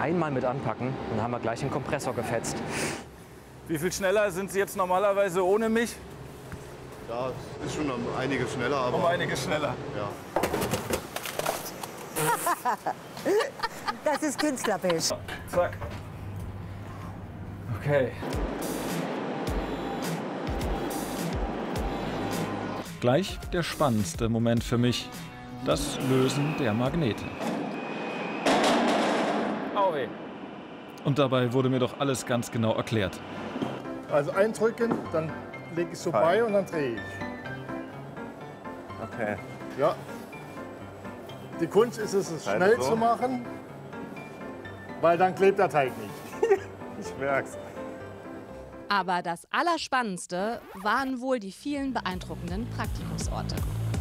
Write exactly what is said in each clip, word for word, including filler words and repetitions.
einmal mit anpacken und dann haben wir gleich den Kompressor gefetzt. Wie viel schneller sind Sie jetzt normalerweise ohne mich? Ja, es ist schon um einiges schneller, aber... Um einiges schneller. Ja. Das ist Künstlerbisch. Zack. Okay. Gleich der spannendste Moment für mich, das Lösen der Magnete. Au weh. Und dabei wurde mir doch alles ganz genau erklärt. Also eindrücken, dann lege ich so bei und dann drehe ich. Okay. Ja. Die Kunst ist es, es schnell so. zu machen, weil dann klebt der Teig nicht. Ich merk's. Aber das Allerspannendste waren wohl die vielen beeindruckenden Praktikumsorte.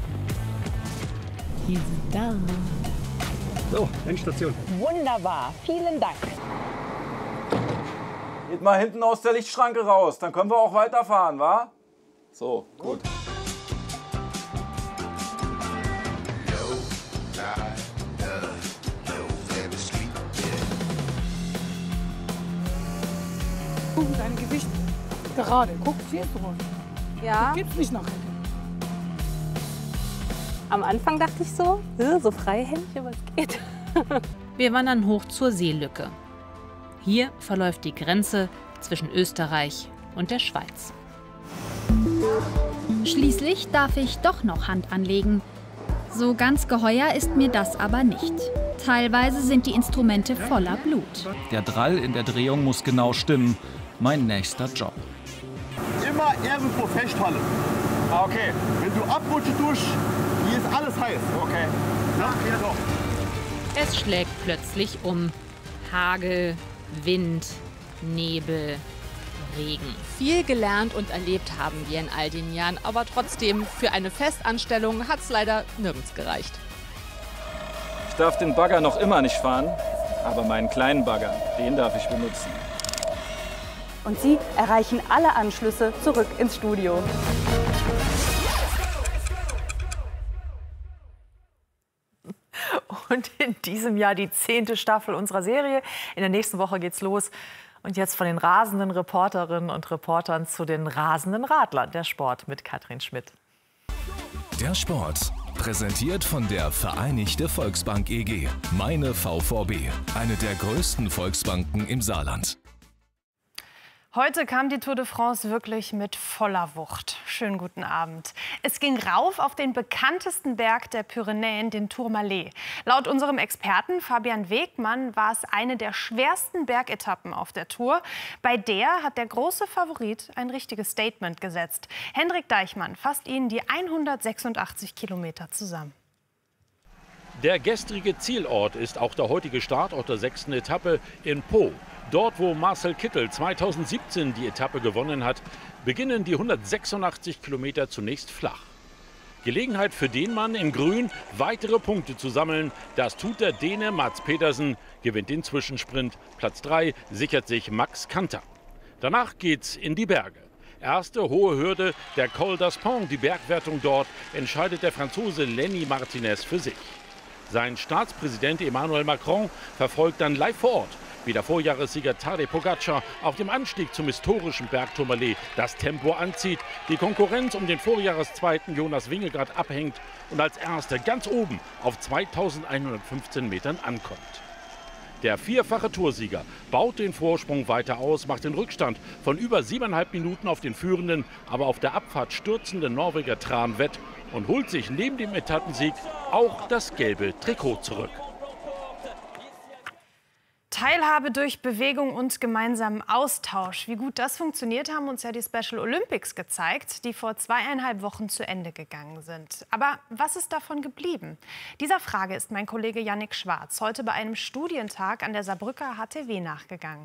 Wir sind da. So, Endstation. Wunderbar, vielen Dank. Geht mal hinten aus der Lichtschranke raus, dann können wir auch weiterfahren, wa? So, gut. Guck, dein Gewicht gerade. Guck, siehst du. Ja. Du gibst nicht nach hinten. Am Anfang dachte ich so, so freihändig, aber es geht. Wir wandern hoch zur Seelücke. Hier verläuft die Grenze zwischen Österreich und der Schweiz. Schließlich darf ich doch noch Hand anlegen. So ganz geheuer ist mir das aber nicht. Teilweise sind die Instrumente voller Blut. Der Drall in der Drehung muss genau stimmen. Mein nächster Job. Immer irgendwo festhalten. Ah, okay. Wenn du abrutschen tust, hier ist alles heiß. Okay. Ja, ja doch. Es schlägt plötzlich um. Hagel, Wind, Nebel, Regen. Viel gelernt und erlebt haben wir in all den Jahren, aber trotzdem, für eine Festanstellung hat es leider nirgends gereicht. Ich darf den Bagger noch immer nicht fahren, aber meinen kleinen Bagger, den darf ich benutzen. Und Sie erreichen alle Anschlüsse zurück ins Studio. Und in diesem Jahr die zehnte Staffel unserer Serie. In der nächsten Woche geht's los. Und jetzt von den rasenden Reporterinnen und Reportern zu den rasenden Radlern. Der Sport mit Katrin Schmidt. Der Sport. Präsentiert von der Vereinigte Volksbank E G. Meine V V B. Eine der größten Volksbanken im Saarland. Heute kam die Tour de France wirklich mit voller Wucht. Schönen guten Abend. Es ging rauf auf den bekanntesten Berg der Pyrenäen, den Tourmalet. Laut unserem Experten Fabian Wegmann war es eine der schwersten Bergetappen auf der Tour. Bei der hat der große Favorit ein richtiges Statement gesetzt. Hendrik Deichmann fasst Ihnen die hundertsechsundachtzig Kilometer zusammen. Der gestrige Zielort ist auch der heutige Startort der sechsten Etappe in Pau. Dort, wo Marcel Kittel zweitausendsiebzehn die Etappe gewonnen hat, beginnen die hundertsechsundachtzig Kilometer zunächst flach. Gelegenheit für den Mann in Grün, weitere Punkte zu sammeln. Das tut der Däne Mads Pedersen, gewinnt den Zwischensprint. Platz drei sichert sich Max Kanter. Danach geht's in die Berge. Erste hohe Hürde, der Col d'Aspin, die Bergwertung dort, entscheidet der Franzose Lenny Martinez für sich. Sein Staatspräsident Emmanuel Macron verfolgt dann live vor Ort, wie der Vorjahressieger Tadej Pogacar auf dem Anstieg zum historischen Berg Tourmalet das Tempo anzieht, die Konkurrenz um den Vorjahreszweiten Jonas Vingegaard abhängt und als Erster ganz oben auf zweitausendeinhundertfünfzehn Metern ankommt. Der vierfache Toursieger baut den Vorsprung weiter aus, macht den Rückstand von über siebeneinhalb Minuten auf den führenden, aber auf der Abfahrt stürzenden Norweger Tran wett und holt sich neben dem Etappensieg auch das gelbe Trikot zurück. Teilhabe durch Bewegung und gemeinsamen Austausch. Wie gut das funktioniert, haben uns ja die Special Olympics gezeigt, die vor zweieinhalb Wochen zu Ende gegangen sind. Aber was ist davon geblieben? Dieser Frage ist mein Kollege Yannick Schwarz heute bei einem Studientag an der Saarbrücker H T W nachgegangen.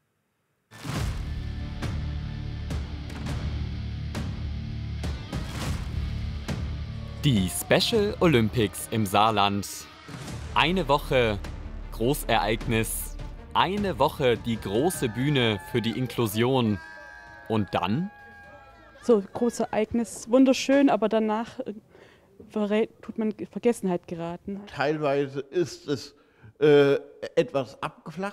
Die Special Olympics im Saarland. Eine Woche Großereignis. Eine Woche die große Bühne für die Inklusion. Und dann? So, großes Ereignis, wunderschön, aber danach verrät, tut man in Vergessenheit geraten. Teilweise ist es äh, etwas abgeflacht.